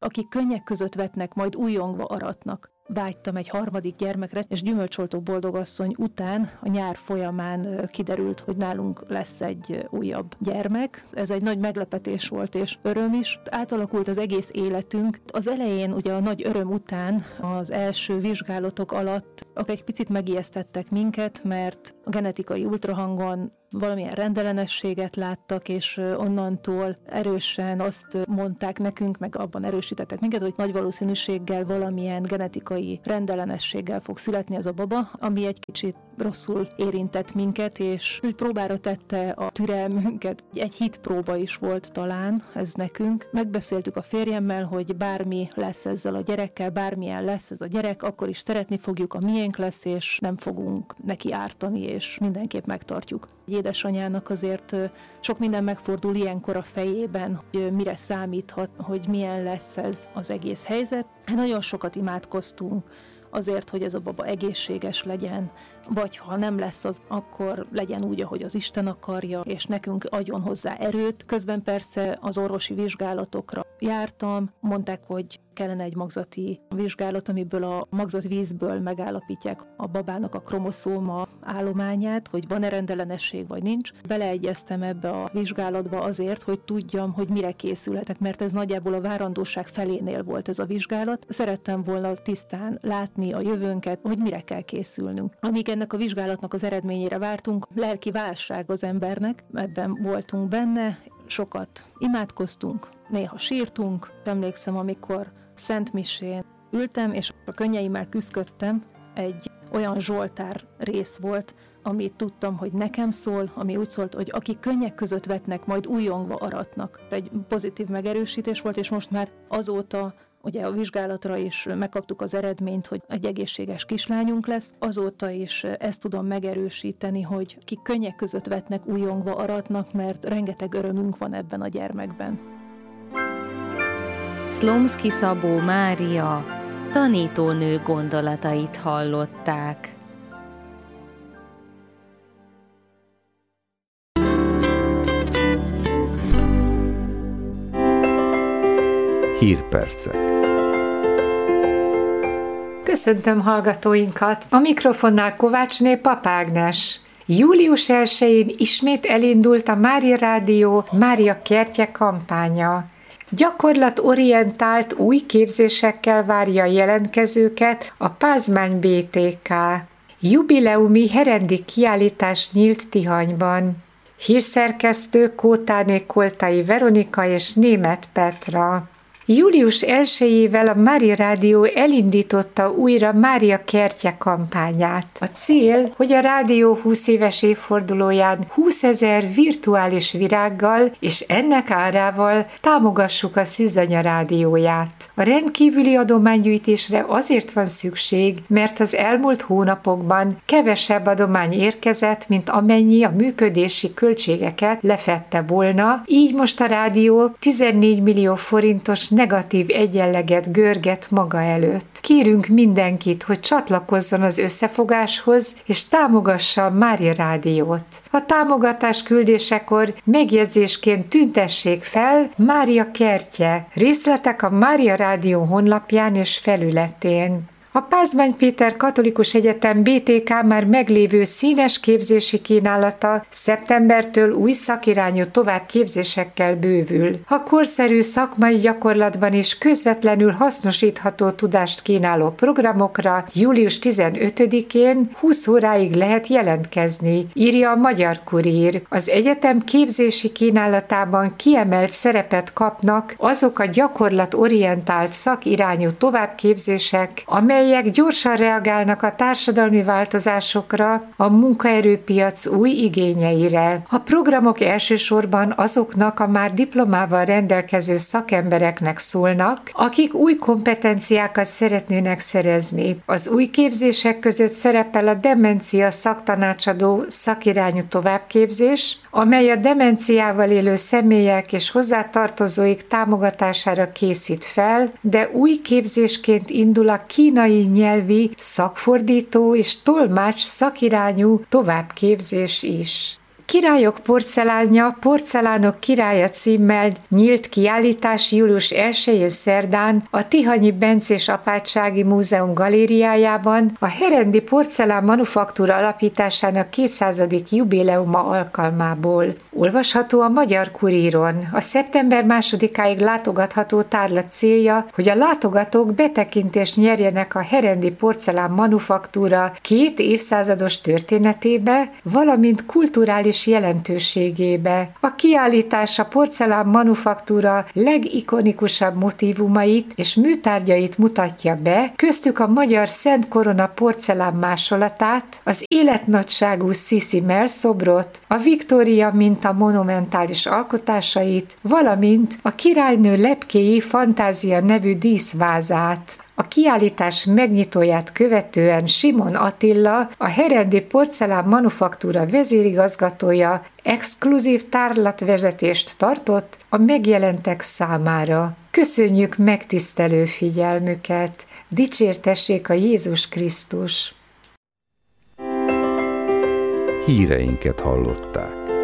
akik könnyek között vetnek, majd újongva aratnak. Vágytam egy harmadik gyermekre, és Gyümölcsoltó boldogasszony után a nyár folyamán kiderült, hogy nálunk lesz egy újabb gyermek. Ez egy nagy meglepetés volt, és öröm is. Átalakult az egész életünk. Az elején, ugye a nagy öröm után, az első vizsgálatok alatt egy picit megijesztettek minket, mert a genetikai ultrahangon valamilyen rendellenességet láttak, és onnantól erősen azt mondták nekünk, meg abban erősítettek minket, hogy nagy valószínűséggel valamilyen genetikai rendellenességgel fog születni ez a baba, ami egy kicsit rosszul érintett minket, és úgy próbára tette a türelmünket. Egy hitpróba is volt talán ez nekünk. Megbeszéltük a férjemmel, hogy bármi lesz ezzel a gyerekkel, bármilyen lesz ez a gyerek, akkor is szeretni fogjuk, a miénk lesz, és nem fogunk neki ártani, és mindenképp megtartjuk. Édesanyának azért sok minden megfordul ilyenkor a fejében, hogy mire számíthat, hogy milyen lesz ez az egész helyzet. Nagyon sokat imádkoztunk azért, hogy ez a baba egészséges legyen, vagy ha nem lesz az, akkor legyen úgy, ahogy az Isten akarja, és nekünk adjon hozzá erőt. Közben persze az orvosi vizsgálatokra jártam, mondták, hogy kellene egy magzati vizsgálat, amiből a magzatvízből megállapítják a babának a kromoszóma állományát, hogy van-e rendellenesség, vagy nincs. Beleegyeztem ebbe a vizsgálatba azért, hogy tudjam, hogy mire készülhetek, mert ez nagyjából a várandóság felénél volt ez a vizsgálat. Szerettem volna tisztán látni a jövőnket, hogy mire kell készülnünk. Amíg ennek a vizsgálatnak az eredményére vártunk, lelki válság az embernek, ebben voltunk benne, sokat imádkoztunk, néha sírtunk. Emlékszem, amikor szentmisén ültem, és a könnyeimmel küszködtem, egy olyan zsoltár rész volt, amit tudtam, hogy nekem szól, ami úgy szólt, hogy akik könnyek között vetnek, majd újongva aratnak. Egy pozitív megerősítés volt, és most már azóta ugye a vizsgálatra is megkaptuk az eredményt, hogy egy egészséges kislányunk lesz. Azóta is ezt tudom megerősíteni, hogy akik könnyek között vetnek, újongva aratnak, mert rengeteg örömünk van ebben a gyermekben. Szlomszky Szabó Mária tanítónő gondolatait hallották. Hírpercek. Köszöntöm hallgatóinkat! A mikrofonnál Kovácsné Pap Ágnes. Július 1-én ismét elindult a Mária Rádió Mária Kertje kampánya. Gyakorlatorientált új képzésekkel várja a jelentkezőket a Pázmány BTK. Jubileumi herendi kiállítás nyílt Tihanyban. Hírszerkesztő Kótáné Koltai Veronika és Németh Petra. Július 1-ével a Mária Rádió elindította újra Mária Kertje kampányát. A cél, hogy a rádió 20 éves évfordulóján 20 000 virtuális virággal és ennek árával támogassuk a Szűzanya rádióját. A rendkívüli adománygyűjtésre azért van szükség, mert az elmúlt hónapokban kevesebb adomány érkezett, mint amennyi a működési költségeket lefedte volna, így most a rádió 14 millió forintos negatív egyenleget görget maga előtt. Kérünk mindenkit, hogy csatlakozzon az összefogáshoz, és támogassa a Mária Rádiót. A támogatás küldésekor megjegyzésként tüntessék fel Mária Kertje. Részletek a Mária Rádió honlapján és felületén. A Pázmány Péter Katolikus Egyetem BTK már meglévő színes képzési kínálata szeptembertől új szakirányú továbbképzésekkel bővül. A korszerű szakmai gyakorlatban is közvetlenül hasznosítható tudást kínáló programokra július 15-én 20 óráig lehet jelentkezni, írja a Magyar Kurír. Az egyetem képzési kínálatában kiemelt szerepet kapnak azok a gyakorlatorientált szakirányú továbbképzések, amelyek gyorsan reagálnak a társadalmi változásokra, a munkaerőpiac új igényeire. A programok elsősorban azoknak a már diplomával rendelkező szakembereknek szólnak, akik új kompetenciákat szeretnének szerezni. Az új képzések között szerepel a demencia szaktanácsadó szakirányú továbbképzés, amely a demenciával élő személyek és hozzátartozóik támogatására készít fel, de új képzésként indul a kínai nyelvi szakfordító és tolmács szakirányú továbbképzés is. Királyok porcelánja, Porcelánok királya címmel nyílt kiállítás július 1-én szerdán a Tihanyi Bencés Apátsági Múzeum galériájában a Herendi Porcelán Manufaktúra alapításának 200. jubileuma alkalmából. Olvasható a Magyar Kuríron. A szeptember 2-áig látogatható tárlat célja, hogy a látogatók betekintést nyerjenek a Herendi Porcelán Manufaktúra 2 évszázados történetébe, valamint kulturális jelentőségébe. A kiállítás a porcelán manufaktúra legikonikusabb motívumait és műtárgyait mutatja be, köztük a magyar Szent Korona porcelán másolatát, az életnagyságú Sissi mellszobrot, a Viktória minta monumentális alkotásait, valamint a királynő lepkéi Fantázia nevű díszvázát. A kiállítás megnyitóját követően Simon Attila, a Herendi Porcelán Manufaktúra vezérigazgatója exkluzív tárlatvezetést tartott a megjelentek számára. Köszönjük megtisztelő figyelmüket! Dicsértessék a Jézus Krisztus! Híreinket hallották.